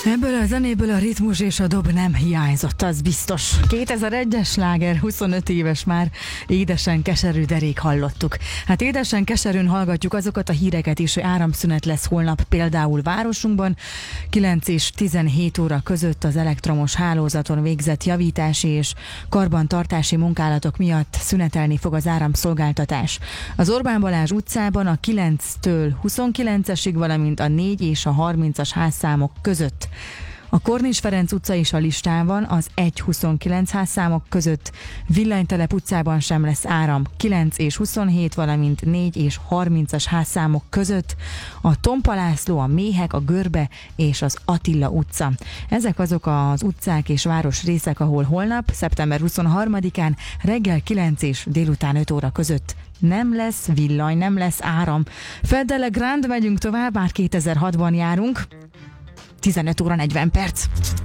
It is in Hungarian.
Ebből a zenéből a ritmus és a dob nem hiányzott, az biztos. 2001-es sláger, 25 éves már, édesen keserű derék hallottuk. Hát édesen keserűn hallgatjuk azokat a híreket is, hogy áramszünet lesz holnap például városunkban. 9 és 17 óra között az elektromos hálózaton végzett javítási és karbantartási munkálatok miatt szünetelni fog az áramszolgáltatás. Az Orbán Balázs utcában a 9-től 29-esig, valamint a 4 és a 30-as házszámok között. A Kornis Ferenc utca is a listán van, az 1-29 házszámok között. Villanytelep utcában sem lesz áram, 9 és 27, valamint 4 és 30-as házszámok között. A Tompa László, a Méhek, a Görbe és az Attila utca. Ezek azok az utcák és városrészek, ahol holnap, szeptember 23-án reggel 9 és délután 5 óra között nem lesz villany, nem lesz áram. Feddele Grand, megyünk tovább, már 2006-ban járunk. 15 óra 40 perc.